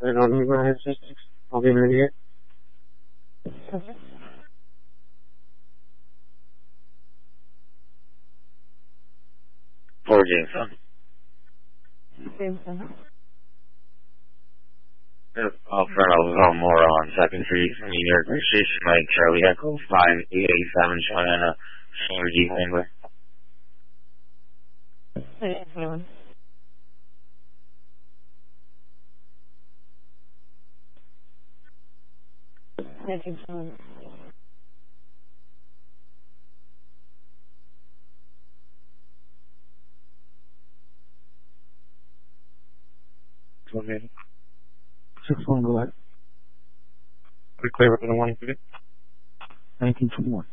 I don't need my statistics. I'll be an idiot. Poor Jameson. Jameson. Alfredo Moron, 2nd Street, New York, registration Mike Charlie Echo 5887, Joanna, Senior G. Wangler. 887. Okay. 6-1, go ahead. Pretty clear, but I don't want to do it. 1921.